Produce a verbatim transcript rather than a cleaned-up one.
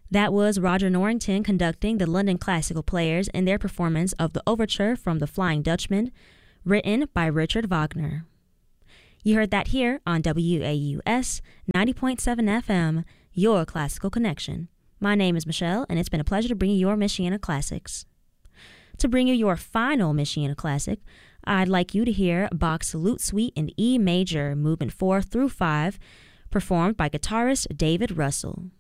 That was Roger Norrington conducting the London Classical Players in their performance of the overture from The Flying Dutchman, written by Richard Wagner. You heard that here on W A U S ninety point seven F M, your classical connection. My name is Michelle, and it's been a pleasure to bring you your Michiana Classics. To bring you your final Michiana Classic, I'd like you to hear Bach's Salute Suite in E major, movement four through five, performed by guitarist David Russell.